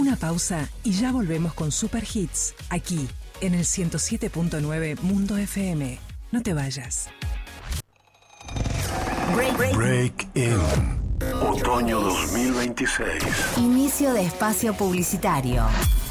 Una pausa y ya volvemos con Super Hits, aquí, en el 107.9 Mundo FM. No te vayas. Break In. Otoño 2026. Inicio de espacio publicitario.